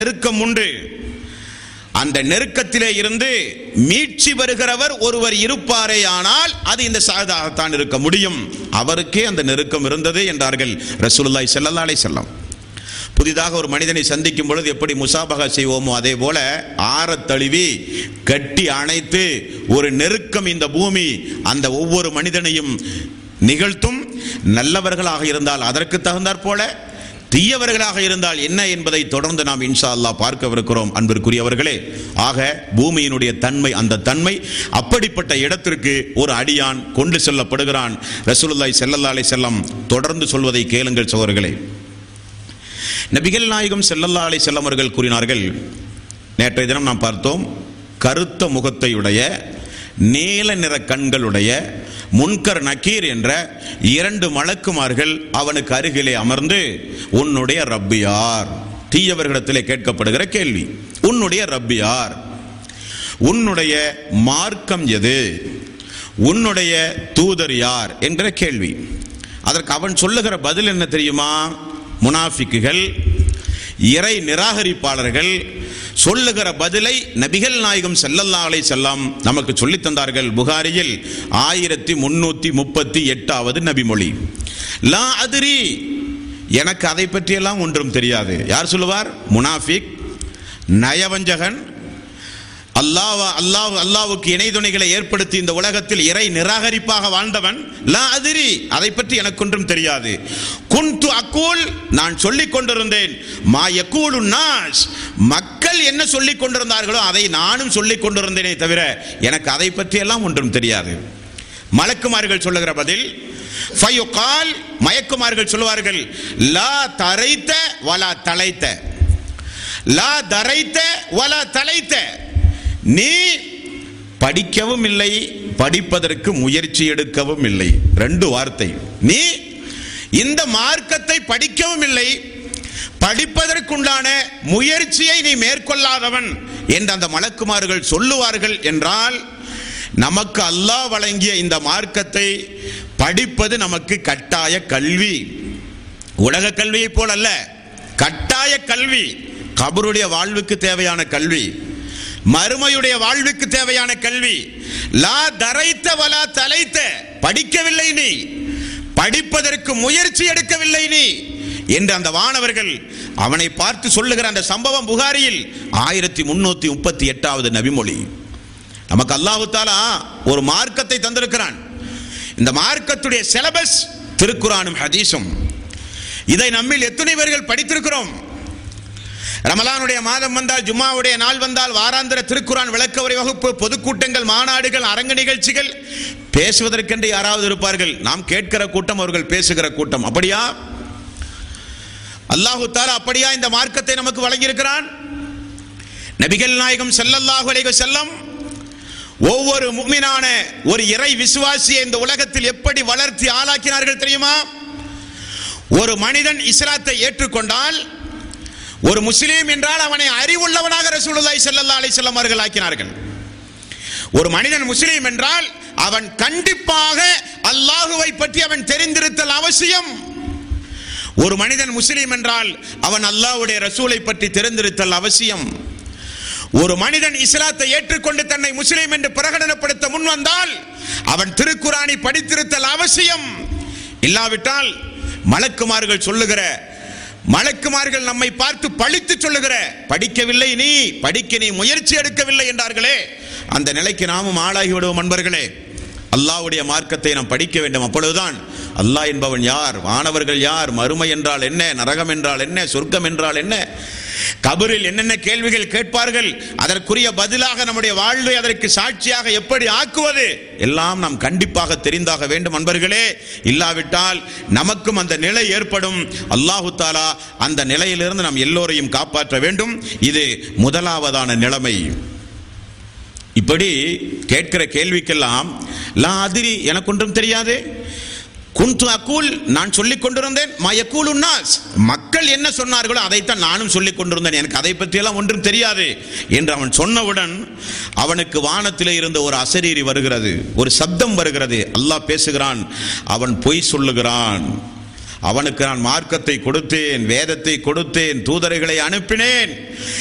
நெருக்கம் உண்டு. அந்த நெருக்கத்திலே இருந்து மீட்சி வருகிறவர் ஒருவர் இருப்பாரே ஆனால் அது இந்த சாதாகத்தான் இருக்க முடியும். அவருக்கே அந்த நெருக்கம் இருந்தது என்றார்கள் ரசூலுல்லாஹி ஸல்லல்லாஹு அலைஹி வஸல்லம். புதிதாக ஒரு மனிதனை சந்திக்கும் பொழுது எப்படி முசாபகா செய்வோமோ அதே போல ஆறத் தழுவி கட்டி அணைத்து ஒரு நெருக்கம் இந்த பூமி அந்த ஒவ்வொரு மனிதனையும் நிகழ்த்தும். நல்லவர்களாக இருந்தால் அதற்கு தகுந்தாற் போல, தீயவர்களாக இருந்தால் என்ன என்பதை தொடர்ந்து நாம் இன்ஷா அல்லாஹ் பார்க்கவிருக்கிறோம். அன்பிற்குரியவர்களே, ஆக பூமியினுடைய தன்மை, அந்த தன்மை அப்படிப்பட்ட இடத்திற்கு ஒரு அடியான் கொண்டு செல்லப்படுகிறான். ரசூலுல்லாஹி ஸல்லல்லாஹு அலைஹி வஸல்லம் தொடர்ந்து சொல்வதை கேளுங்கள் சகோதரர்களே. நபிகள் நாயகம் ஸல்லல்லாஹு அலைஹி வஸல்லம் அவர்கள் கூறினார்கள், நேற்றைய தினம் நாம் பார்த்தோம், கருத்த முகத்தையுடைய நீல நிற கண்களுடைய முன்கர் நக்கீர் என்ற 2 மலக்குமார்கள் அவனுக்கு அருகிலே அமர்ந்து, உன்னுடைய ரப்பு யார்? தீயவர்களிடத்திலே கேட்கப்படுகிற கேள்வி, உன்னுடைய ரப்பு யார்? உன்னுடைய மார்க்கம் எது? உன்னுடைய தூதர் யார் என்கிற கேள்வி. அதற்கு அவன் சொல்லுகிற பதில் என்ன தெரியுமா? முனாஃபிக்குகள், இறை நிராகரிப்பாளர்கள் சொல்லுகிற பதிலை நபிகள் நாயகம் ஸல்லல்லாஹு அலைஹி வஸல்லம் நமக்கு சொல்லித் தந்தார்கள். புகாரியில் 1338வது நபிமொழி. லா அதிரி, எனக்கு அதை பற்றியெல்லாம் ஒன்றும் தெரியாது. யார் சொல்லுவார்? முனாஃபிக், நயவஞ்சகன், அல்லாஹ்வுக்கு இணை துணைகளை ஏற்படுத்தி இந்த உலகத்தில் இறை நிராகரிப்பாக வாழ்ந்தவன். லா அதிரி, அதை பற்றி எனக்கு ஒன்றும் தெரியாது. குன்து அக்கூல், நான் சொல்லிக் கொண்டிருந்தேன். மா யகூலுன் நாஸ், மக்கள் என்ன சொல்லிக் கொண்டிருந்தார்களோ அதை நானும் சொல்லிக் கொண்டிருந்தேனே தவிர எனக்கு அதை பற்றியெல்லாம் ஒன்றும் தெரியாது. மலக்குமார்கள் சொல்லுகிற பதில், ஃபயுகால், மயக்குமார்கள் சொல்லுவார்கள், லா தரைத்த வலா தலைத்த, லா தரைத்த வலா தலைத்த, நீ படிக்கவும் இல்லை, படிப்பதற்கு முயற்சி எடுக்கவும் இல்லை. 2 வார்த்தை. நீ இந்த மார்க்கத்தை படிக்கவும் இல்லை, படிப்பதற்குண்டான முயற்சியை நீ மேற்கொள்ளாதவன் என்று அந்த மலக்குமார்கள் சொல்லுவார்கள் என்றால், நமக்கு அல்லாஹ் வழங்கிய இந்த மார்க்கத்தை படிப்பது நமக்கு கட்டாய கல்வி. உலக கல்வியை போல் அல்ல, கட்டாய கல்வி. கபருடைய வாழ்வுக்கு தேவையான கல்வி, மறுமையுடைய வாழ்வுக்கு தேவையான கல்வி. லா தரைத்த வலா தலைத்த, படிக்கவில்லை நீ, படிப்பதற்கு முயற்சி எடுக்கவில்லை நீ என்று அந்த வானவர்கள் அவனை பார்த்து சொல்லுகிற அந்த சம்பவம் புகாரியில் 1338வது நபிமொழி. நமக்கு அல்லாஹ் தஆலா ஒரு மார்க்கத்தை தந்திருக்கிறான். இந்த மார்க்கத்துடைய சிலபஸ் திருக்குர்ஆனும் ஹதீஸும். இதை நம்மில் எத்தனை பேர்கள் படித்திருக்கிறோம்? ரமலானுடைய மாதம் வந்தால், ஜும்மாவுடைய நாள் வந்தால், வாராந்திர திருக்குர்ஆன் விளக்க உரை வகுப்பு, பொதுக்கூட்டங்கள், மாநாடுகள், அரங்கு நிகழ்ச்சிகள், பேசுவதற்கென்று யாராவது இருப்பார்கள். நாம் கேட்கிற கூட்டம், அவர்கள் பேசுகிற கூட்டம். அப்படியா? அல்லாஹ் தஆலா அப்படியா இந்த மார்க்கத்தை நமக்கு வழங்கியிருக்கிறான்? நபிகள் நாயகம் ஸல்லல்லாஹு அலைஹி வஸல்லம் ஒவ்வொரு முஃமினான ஒரு இறை விசுவாசியை இந்த உலகத்தில் எப்படி வளர்த்தி ஆளாக்கினார்கள் தெரியுமா? ஒரு மனிதன் இஸ்லாத்தை ஏற்றுக்கொண்டால், ஒரு முஸ்லீம் என்றால் அவனை அறிவுள்ளவனாக ரசூலுல்லாஹி ஸல்லல்லாஹு அலைஹி வஸல்லம் அவர்கள் ஆக்கினார்கள். ஒரு மனிதன் முஸ்லீம் என்றால் அவன் கண்டிப்பாக அல்லாஹுவை பற்றி அவன் தெரிந்திருத்தல் அவசியம். ஒரு மனிதன் முஸ்லீம் என்றால் அவன் அல்லாஹ்வுடைய ரசூலை பற்றி தெரிந்திருத்தல் அவசியம். ஒரு மனிதன் இஸ்லாத்தை ஏற்றுக்கொண்டு தன்னை முஸ்லீம் என்று பிரகடனப்படுத்த முன் வந்தால் அவன் திருக்குர்ஆனை படித்திருத்தல் அவசியம். இல்லாவிட்டால் மலக்குமார்கள் சொல்லுகிற, மலக்குமார்கள் நம்மை பார்த்து பழித்து சொல்லுகிற, படிக்கவில்லை நீ, படிக்க நீ முயற்சி எடுக்கவில்லை என்றார்களே, அந்த நிலைக்கு நாமும் ஆளாகி விடுவோம். அன்பர்களே, அல்லாஹ்வுடைய மார்க்கத்தை நாம் படிக்க வேண்டும். அப்பொழுதுதான் அல்லாஹ் என்பவன் யார், வானவர்கள் யார், மறுமை என்றால் என்ன, நரகம் என்றால் என்ன, சொர்க்கம் என்றால் என்ன, கபரில் என்னென்ன கேள்விகள் கேட்பார்கள், அதற்குரிய பதிலாக நம்முடைய வாழ்வை அதற்கு சாட்சியாக எப்படி ஆக்குவது, எல்லாம் நாம் கண்டிப்பாக தெரிந்தாக வேண்டும் அன்பர்களே. இல்லாவிட்டால் நமக்கும் அந்த நிலை ஏற்படும். அல்லாஹு தஆலா அந்த நிலையிலிருந்து நாம் எல்லோரையும் காப்பாற்ற வேண்டும். இது முதலாவதான நிலைமை. இப்படி கேட்கிற கேள்விக்கெல்லாம் லா அதிரி, எனக்கு ஒன்றும் தெரியாது. குன்து அக்கூல், நான் சொல்லிக் கொண்டிருந்தேன். மா யகூலுன் நாஸ், மக்கள் என்ன சொன்னார்களோ அதைத்தான் நானும் சொல்லிக் கொண்டிருந்தேன், எனக்கு அதை பற்றியெல்லாம் ஒன்றும் தெரியாது என்று அவன் சொன்னவுடன் அவனுக்கு வானத்திலே இருந்த ஒரு அசரீரி வருகிறது, ஒரு சப்தம் வருகிறது. அல்லாஹ் பேசுகிறான், அவன் பொய் சொல்லுகிறான், அவனுக்கு நான் மார்க்கத்தை கொடுத்தேன், வேதத்தை கொடுத்தேன், தூதர்களை அனுப்பினேன்.